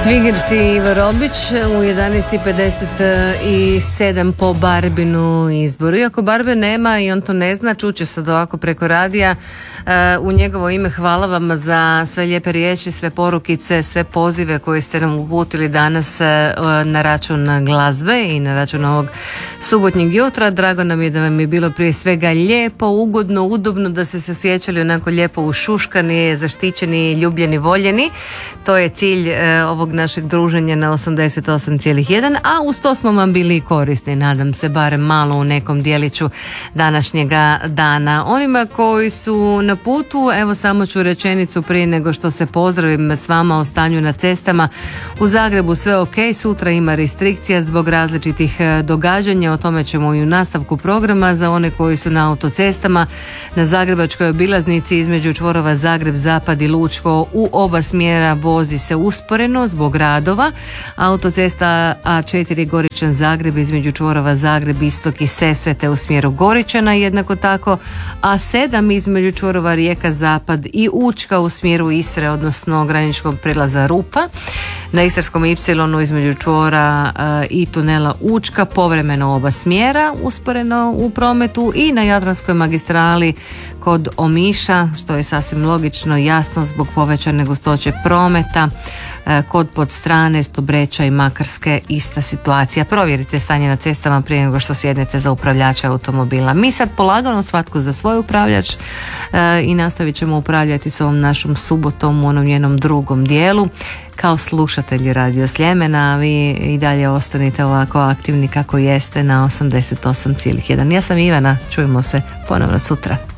Cvigerci i Ivo Robić u 11:57 po Barbinu izboru. Iako Barbe nema i on to ne zna, čuće sad ovako preko radija. U njegovo ime hvala vam za sve lijepe riječi, sve porukice, sve pozive koje ste nam uputili danas na račun glazbe i na račun ovog subotnjeg jutra. Drago nam je da vam je bilo prije svega lijepo, ugodno, udobno, da ste se osjećali onako lijepo ušuškani, zaštićeni, ljubljeni, voljeni. To je cilj ovog našeg druženja na 88,1, a uz to smo vam bili korisni, nadam se, barem malo u nekom dijeliću današnjega dana. Onima koji su na putu, evo samo ću rečenicu prije nego što se pozdravim s vama o stanju na cestama. U Zagrebu sve ok, sutra ima restrikcija zbog različitih događanja, o tome ćemo i u nastavku programa. Za one koji su na autocestama, na Zagrebačkoj obilaznici između čvorova Zagreb, Zapad i Lučko u oba smjera vozi se usporeno zbog radova. Autocesta A4 Goričan Zagreb između čvorova Zagreb, Istok i Sesvete u smjeru Goričana jednako tako, A7 između čvorova Rijeka Zapad i Učka u smjeru Istre, odnosno graničkog prijelaza Rupa. Na Istarskom Y između čvora i tunela Učka povremeno oba smjera usporeno u prometu, i na Jadranskoj magistrali kod Omiša, što je sasvim logično, jasno zbog povećane gustoće prometa, kod Podstrane, Stobreča i Makarske ista situacija. Provjerite stanje na cestama prije nego što sjednete za upravljača automobila. Mi sad polagano svatko za svoj upravljač i nastavit ćemo upravljati s ovom našom subotom u onom njenom drugom dijelu kao slušatelji Radio Sljemena, a vi i dalje ostanite ovako aktivni kako jeste na 88,1. Ja sam Ivana, čujemo se ponovno sutra.